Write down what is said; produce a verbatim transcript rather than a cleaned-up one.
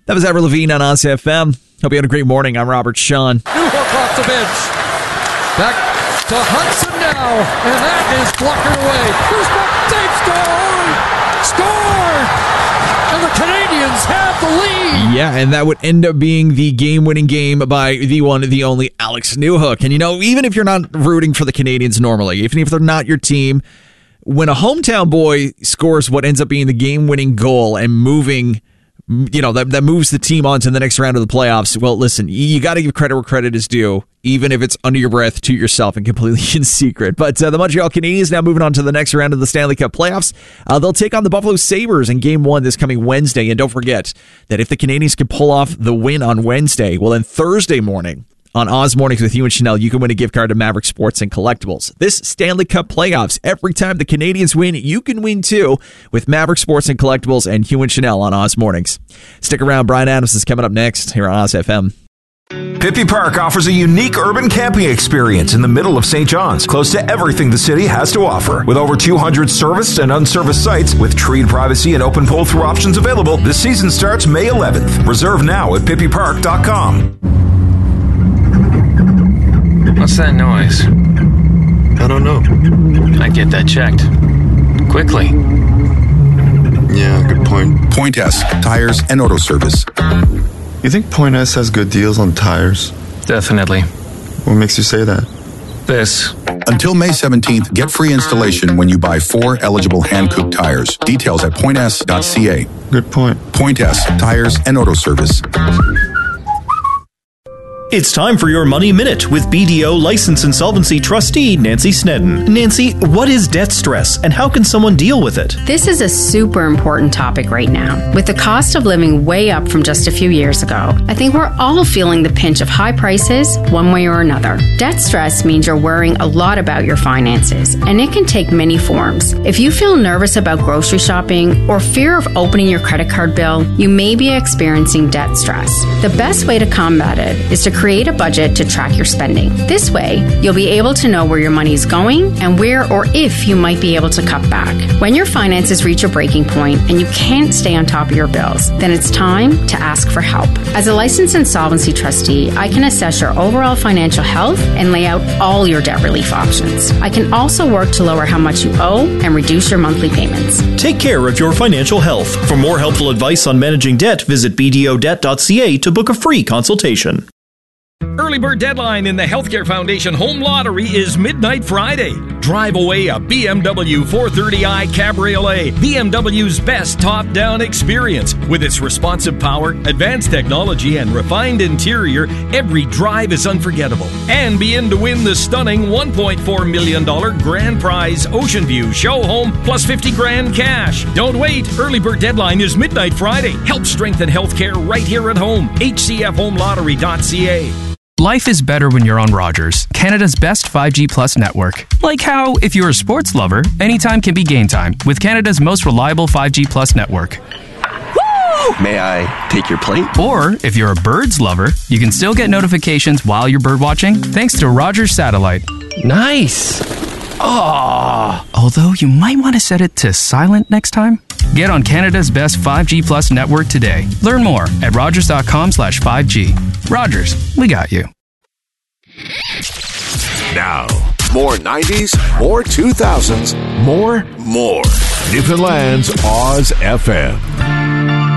That was Avril Lavigne on Oz F M. Hope you had a great morning. I'm Robert Sean. Newhook off the bench. Back to Hudson now. And that is blocking away. Here's what they've scored. Scored! And the Canadians have the lead. Yeah, and that would end up being the game-winning game by the one, the only Alex Newhook. And, you know, even if you're not rooting for the Canadians normally, even if they're not your team, when a hometown boy scores what ends up being the game-winning goal and moving, you know, that, that moves the team on to the next round of the playoffs, well, listen, you, you got to give credit where credit is due, even if it's under your breath to yourself and completely in secret. But uh, the Montreal Canadiens now moving on to the next round of the Stanley Cup playoffs. Uh, they'll take on the Buffalo Sabres in game one this coming Wednesday. And don't forget that if the Canadiens can pull off the win on Wednesday, well, then Thursday morning, on Oz Mornings with Hugh and Chanel, you can win a gift card to Maverick Sports and Collectibles. This Stanley Cup playoffs, every time the Canadians win, you can win too with Maverick Sports and Collectibles and Hugh and Chanel on Oz Mornings. Stick around. Brian Adams is coming up next here on Oz F M. Pippi Park offers a unique urban camping experience in the middle of Saint John's, close to everything the city has to offer. With over two hundred serviced and unserviced sites, with treed privacy and open pull-through options available, the season starts May eleventh. Reserve now at pippi park dot com. What's that noise? I don't know. I'd get that checked. Quickly. Yeah, good point. Point S, tires and auto service. You think Point S has good deals on tires? Definitely. What makes you say that? This. Until May seventeenth, get free installation when you buy four eligible hand-cooked tires. Details at point s dot c a. Good point. Point S, tires and auto service. It's time for your Money Minute with B D O License Insolvency Trustee Nancy Snedden. Nancy, what is debt stress and how can someone deal with it? This is a super important topic right now. With the cost of living way up from just a few years ago, I think we're all feeling the pinch of high prices one way or another. Debt stress means you're worrying a lot about your finances, and it can take many forms. If you feel nervous about grocery shopping or fear of opening your credit card bill, you may be experiencing debt stress. The best way to combat it is to create a budget to track your spending. This way, you'll be able to know where your money is going and where or if you might be able to cut back. When your finances reach a breaking point and you can't stay on top of your bills, then it's time to ask for help. As a licensed insolvency trustee, I can assess your overall financial health and lay out all your debt relief options. I can also work to lower how much you owe and reduce your monthly payments. Take care of your financial health. For more helpful advice on managing debt, visit b d o debt dot c a to book a free consultation. Early bird deadline in the Healthcare Foundation Home Lottery is midnight Friday. Drive away a B M W four thirty i Cabriolet, B M W's best top-down experience. With its responsive power, advanced technology, and refined interior, every drive is unforgettable. And be in to win the stunning one point four million dollars grand prize Ocean View Show Home plus fifty grand cash. Don't wait. Early bird deadline is midnight Friday. Help strengthen healthcare right here at home. H C F home lottery dot c a. Life is better when you're on Rogers, Canada's best five G Plus network. Like how, if you're a sports lover, anytime can be game time with Canada's most reliable five G Plus network. Woo! May I take your plate? Or, if you're a birds lover, you can still get notifications while you're bird watching thanks to Rogers Satellite. Nice! Oh. Although you might want to set it to silent next time. Get on Canada's best five G Plus network today. Learn more at rogers dot com slash five G. Rogers, we got you. Now, more nineties, more two thousands, more, more. Newfoundland's Oz F M.